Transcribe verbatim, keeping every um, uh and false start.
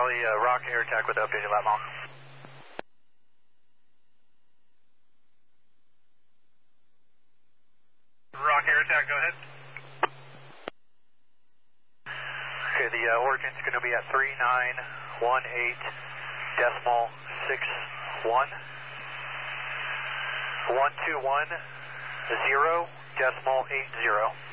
Charlie, uh, Rock Air Attack with updated lap long. Rock Air Attack, go ahead. Okay, the uh, origin's going to be at three nine one eight decimal six one. one two one zero decimal eight zero.